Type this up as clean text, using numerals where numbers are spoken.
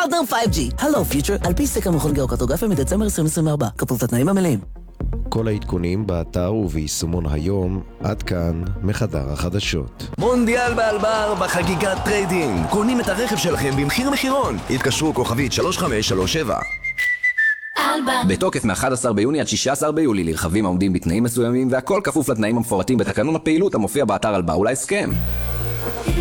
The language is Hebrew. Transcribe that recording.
פרטנר 5G, הלו פיוטר, על פי סקר מכון גיאוקרטוגרפיה מדצמבר 2024, כפוף לתנאים המלאים. כל העדכונים באתר וביישומון היום. עד כאן מחדר החדשות. מונדיאל באלבר בחגיגת טריידינג. קונים את הרכב שלכם במחיר מחירון. התקשרו כוכבית 3537. בתוקף מ-11 ביוני עד 16 ביולי לרכבים העומדים בתנאים מסוימים, והכל כפוף לתנאים המפורטים בתקנון הפעילות המופיע באתר אלבר ולהסכם.